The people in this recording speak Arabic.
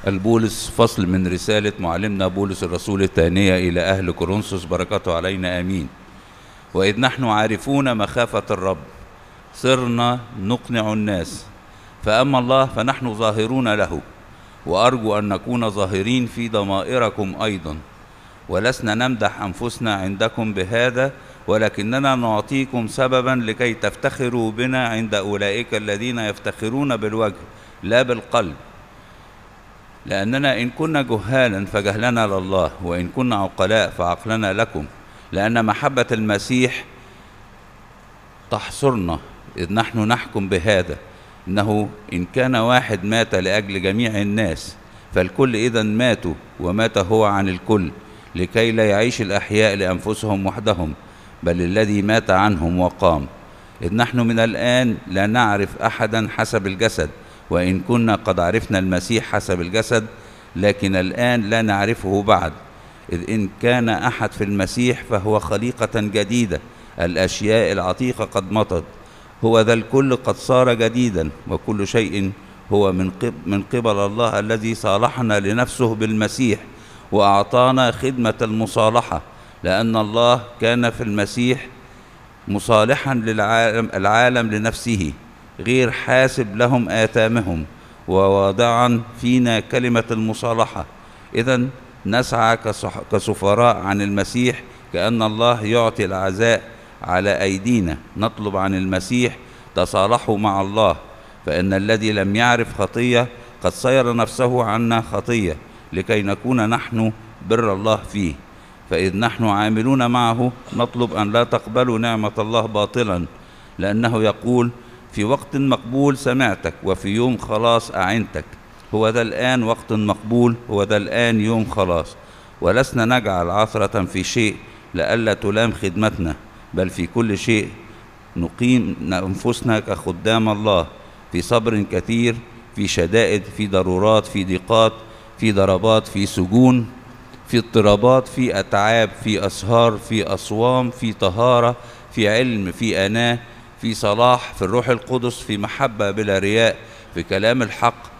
البولس فصل من رسالة معلمنا بولس الرسول الثانية إلى أهل كورنثوس، بركاته علينا آمين. وإذ نحن عارفون مخافة الرب صرنا نقنع الناس، فأما الله فنحن ظاهرون له، وأرجو أن نكون ظاهرين في ضمائركم أيضا، ولسنا نمدح أنفسنا عندكم بهذا، ولكننا نعطيكم سببا لكي تفتخروا بنا عند أولئك الذين يفتخرون بالوجه لا بالقلب. لأننا إن كنا جهالا فجهلنا لله، وإن كنا عقلاء فعقلنا لكم، لأن محبة المسيح تحصرنا، إذ نحن نحكم بهذا، إنه إن كان واحد مات لأجل جميع الناس، فالكل إذن ماتوا، ومات هو عن الكل، لكي لا يعيش الأحياء لأنفسهم وحدهم، بل الذي مات عنهم وقام. إذ نحن من الآن لا نعرف أحدا حسب الجسد، وإن كنا قد عرفنا المسيح حسب الجسد، لكن الآن لا نعرفه بعد. إذ إن كان أحد في المسيح فهو خليقة جديدة، الأشياء العتيقة قد مضت، هو ذا الكل قد صار جديدا، وكل شيء هو من قبل الله الذي صالحنا لنفسه بالمسيح، وأعطانا خدمة المصالحة، لأن الله كان في المسيح مصالحا العالم لنفسه، غير حاسب لهم آثامهم، وواضعا فينا كلمة المصالحة. إذن نسعى كسفراء عن المسيح، كأن الله يعطي العزاء على أيدينا، نطلب عن المسيح تصالحوا مع الله، فإن الذي لم يعرف خطية قد صير نفسه عنا خطية، لكي نكون نحن بر الله فيه. فإذ نحن عاملون معه نطلب أن لا تقبلوا نعمة الله باطلا، لأنه يقول: في وقت مقبول سمعتك، وفي يوم خلاص أعنتك. هو ذا الآن وقت مقبول، هو ذا الآن يوم خلاص. ولسنا نجعل عثرة في شيء لئلا تلام خدمتنا، بل في كل شيء نقيم أنفسنا كخدام الله، في صبر كثير، في شدائد، في ضرورات، في ضيقات، في ضربات، في سجون، في اضطرابات، في أتعاب، في أسهار، في أصوام، في طهارة، في علم، في أناة، في صلاح، في الروح القدس، في محبة بلا رياء، في كلام الحق،